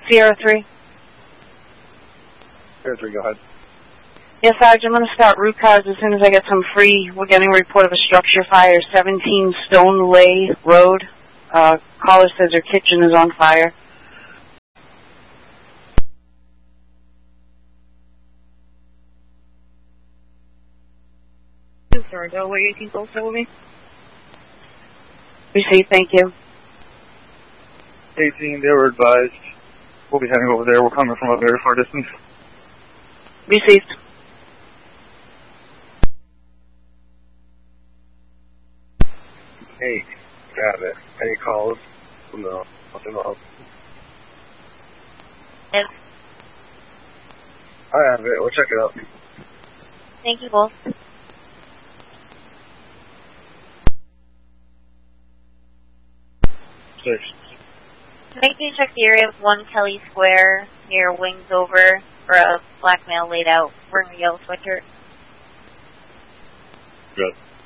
Sierra 3. Sierra 3, go ahead. Yes, Sarge, I'm going to start root cause as soon as I get some free. We're getting a report of a structure fire, 17 Stone Lay Road. Caller says her kitchen is on fire. Sorry, Delaware 18 also with me. Received, thank you. 18, they were advised. We'll be heading over there. We're coming from a very far distance. Received. Hey, got it. Any calls? No, nothing else. Yes. I have it. We'll check it out. Thank you both. Six. Make you check the area of 1 Kelly Square near Wings Over for a black male laid out wearing a yellow sweatshirt. Good.